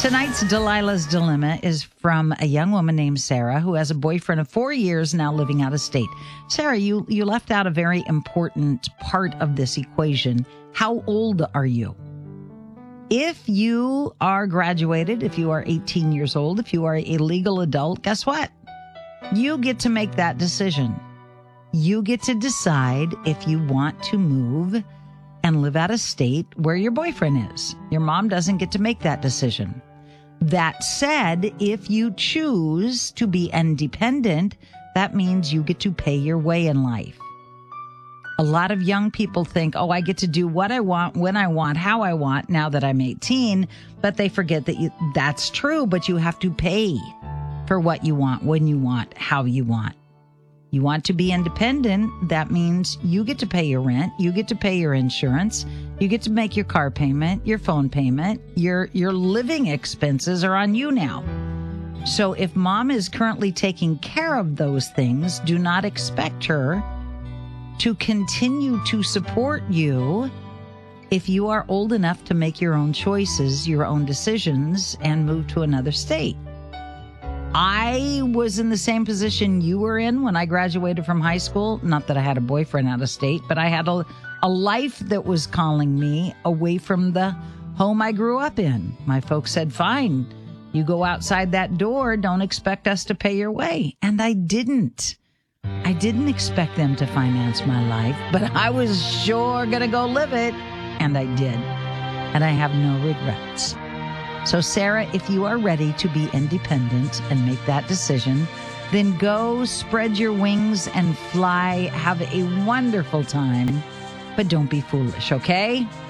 Tonight's Delilah's Dilemma is from a young woman named Sarah who has a boyfriend of 4 years now living out of state. Sarah, you left out a very important part of this equation. How old are you? If you are graduated, if you are 18 years old, if you are a legal adult, guess what? You get to make that decision. You get to decide if you want to move and live out of state where your boyfriend is. Your mom doesn't get to make that decision. That said, if you choose to be independent, that means you get to pay your way in life. A lot of young people think, I get to do what I want, when I want, how I want, now that I'm 18, but they forget that that's true, but you have to pay for what you want, when you want, how you want. You want to be independent, that means you get to pay your rent, you get to pay your insurance, you get to make your car payment, your phone payment, your living expenses are on you now. So if mom is currently taking care of those things, do not expect her to continue to support you if you are old enough to make your own choices, your own decisions, and move to another state. I was in the same position you were in when I graduated from high school. Not that I had a boyfriend out of state, but I had a life that was calling me away from the home I grew up in. My folks said, fine, you go outside that door, don't expect us to pay your way. And I didn't. I didn't expect them to finance my life, but I was sure going to go live it. And I did. And I have no regrets. So, Sarah, if you are ready to be independent and make that decision, then go spread your wings and fly. Have a wonderful time, but don't be foolish, okay?